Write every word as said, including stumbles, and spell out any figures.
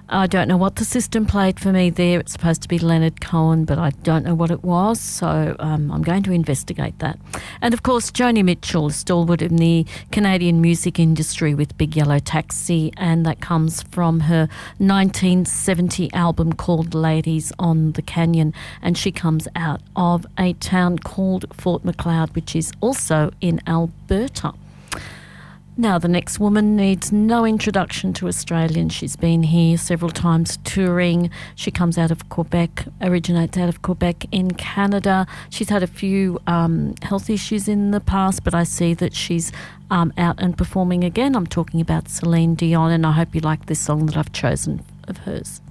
I don't know what the system played for me there. It's supposed to be Leonard Cohen, but I don't know what it was, so um, I'm going to investigate that. And, of course, Joni Mitchell, a stalwart in the Canadian music industry with Big Yellow Taxi, and that comes from her nineteen seventy album called Ladies on the Canyon, and she comes out of a town called Fort Macleod, which is also in Alberta. Now, the next woman needs no introduction to Australians. She's been here several times touring. She comes out of Quebec, originates out of Quebec in Canada. She's had a few um, health issues in the past, but I see that she's um, out and performing again. I'm talking about Celine Dion, and I hope you like this song that I've chosen of hers.